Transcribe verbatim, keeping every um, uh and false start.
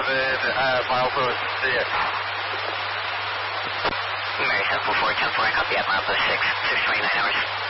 seven, uh, milepost six. Mary seven four four, ten four, copy at milepost six, six twenty-nine hours.